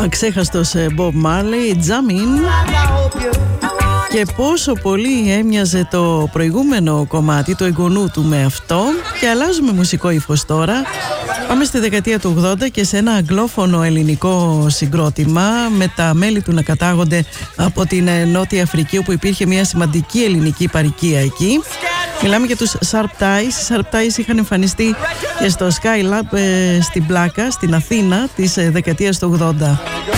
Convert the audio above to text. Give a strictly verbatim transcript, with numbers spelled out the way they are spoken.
Αξέχαστος Bob Marley, Jamin. Και πόσο πολύ έμοιαζε το προηγούμενο κομμάτι του εγγονού του με αυτό. Και αλλάζουμε μουσικό ύφος τώρα. Πάμε στη δεκαετία του ογδόντα και σε ένα αγγλόφωνο ελληνικό συγκρότημα, με τα μέλη του να κατάγονται από την Νότια Αφρική, όπου υπήρχε μια σημαντική ελληνική παροικία εκεί. Μιλάμε για τους Sharp Ties. Οι Sharp Ties είχαν εμφανιστεί και στο Skylab ε, στην Πλάκα, στην Αθήνα της ε, δεκαετίας του ογδόντα.